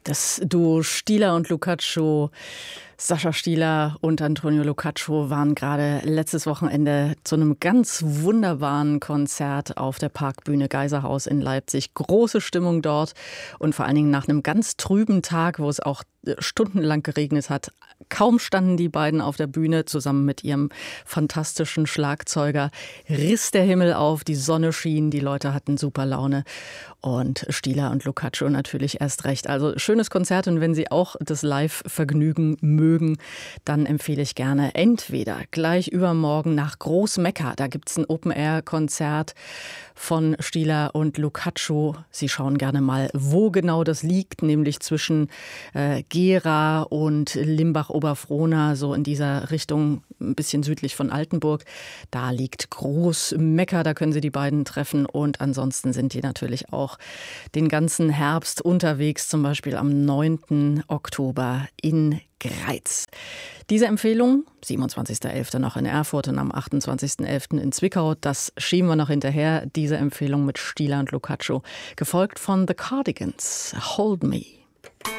Das Duo Stieler und Lucaccio, Sascha Stieler und Antonio Lucaccio waren gerade letztes Wochenende zu einem ganz wunderbaren Konzert auf der Parkbühne Geiserhaus in Leipzig. Große Stimmung dort und vor allen Dingen nach einem ganz trüben Tag, wo es auch stundenlang geregnet hat. Kaum standen die beiden auf der Bühne zusammen mit ihrem fantastischen Schlagzeuger, riss der Himmel auf, die Sonne schien, die Leute hatten super Laune und Stieler und Lucaccio natürlich erst recht. Also schönes Konzert, und wenn Sie auch das Live-Vergnügen mögen, dann empfehle ich gerne entweder gleich übermorgen nach Großmekka. Da gibt es ein Open-Air-Konzert von Stieler und Lucaccio. Sie schauen gerne mal, wo genau das liegt, nämlich zwischen Gera und Limbach-Oberfrohna, so in dieser Richtung, ein bisschen südlich von Altenburg. Da liegt Großmekka, da können Sie die beiden treffen, und ansonsten sind die natürlich auch den ganzen Herbst unterwegs, zum Beispiel am 9. Oktober in Greiz. Diese Empfehlung, 27.11. noch in Erfurt und am 28.11. in Zwickau, das schieben wir noch hinterher, diese Empfehlung mit Stieler und Lucaccio, gefolgt von The Cardigans, Hold Me.